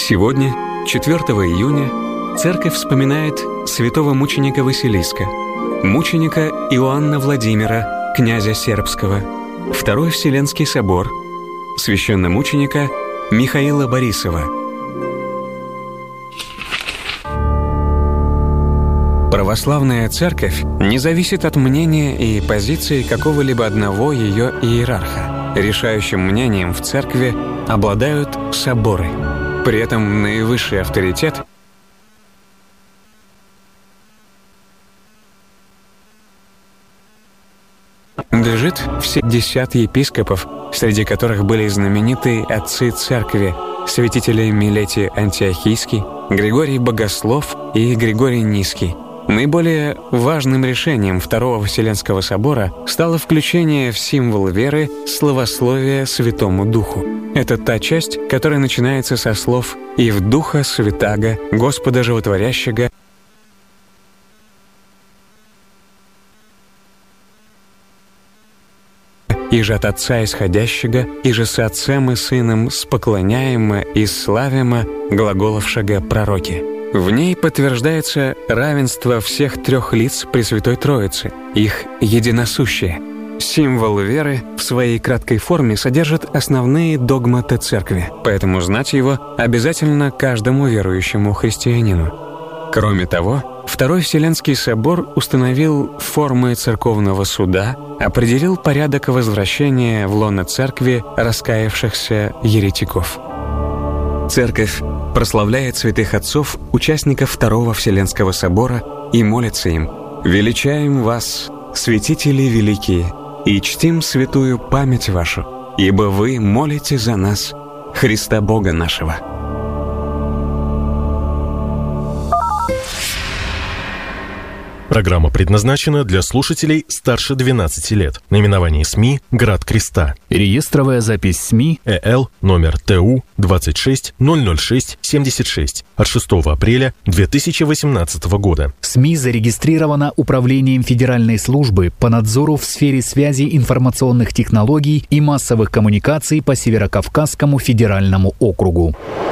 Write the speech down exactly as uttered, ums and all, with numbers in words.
Сегодня, четвёртого июня, Церковь вспоминает святого мученика Василиска, мученика Иоанна Владимира, князя Сербского, Второй Вселенский собор, священномученика Михаила Борисова. Православная Церковь не зависит от мнения и позиции какого-либо одного ее иерарха. Решающим мнением в Церкви обладают соборы. При этом наивысший авторитет лежит в пятьдесят епископов, среди которых были знаменитые отцы Церкви, святители Милетий Антиохийский, Григорий Богослов и Григорий Низкий. Наиболее важным решением Второго Вселенского собора стало включение в символ веры славословия Святому Духу. Это та часть, которая начинается со слов «И в Духа Святаго, Господа Животворящего, и же от Отца исходящего, и же с Отцем и Сыном споклоняемо и славимо глаголовшего пророки». В ней подтверждается равенство всех трех лиц Пресвятой Троицы, их единосущие. Символ веры в своей краткой форме содержит основные догматы Церкви, поэтому знать его обязательно каждому верующему христианину. Кроме того, Второй Вселенский собор установил формы церковного суда, определил порядок возвращения в лоно Церкви раскаявшихся еретиков. Церковь прославляет святых отцов, участников Второго Вселенского собора, и молится им: «Величаем вас, святители великие, и чтим святую память вашу, ибо вы молите за нас, Христа Бога нашего». Программа предназначена для слушателей старше двенадцати лет. Наименование СМИ «Град Креста». Реестровая запись СМИ ЭЛ номер ТУ двадцать шесть ноль ноль шесть семьдесят шесть от шестого апреля две тысячи восемнадцатого года. СМИ зарегистрирована Управлением Федеральной службы по надзору в сфере связи, информационных технологий и массовых коммуникаций по Северокавказскому федеральному округу.